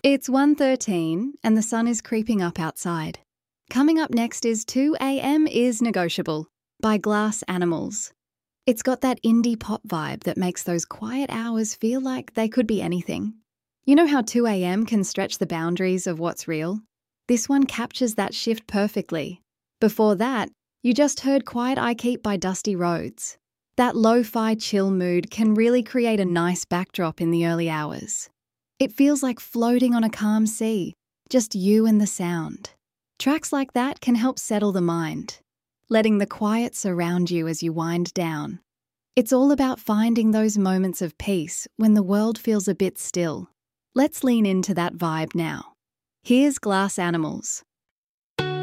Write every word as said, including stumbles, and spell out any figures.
It's one thirteen and the sun is creeping up outside. Coming up next is two a m is Negotiable by Glass Animals. It's got that indie pop vibe that makes those quiet hours feel like they could be anything. You know how two a m can stretch the boundaries of what's real? This one captures that shift perfectly. Before that, you just heard Quiet I Keep by Dusty Rhodes. That lo-fi chill mood can really create a nice backdrop in the early hours. It feels like floating on a calm sea, just you and the sound. Tracks like that can help settle the mind, letting the quiet surround you as you wind down. It's all about finding those moments of peace when the world feels a bit still. Let's lean into that vibe now. Here's Glass Animals